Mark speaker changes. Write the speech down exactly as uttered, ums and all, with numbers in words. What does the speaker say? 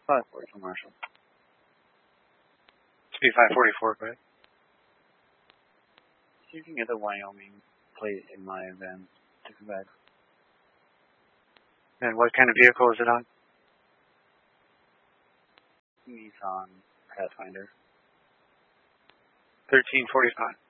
Speaker 1: five forty for Marshall. It's be five forty-four, correct? See if you can get the Wyoming plate in my event. Take it back. And what kind of vehicle is it on? Nissan Pathfinder. thirteen forty-five.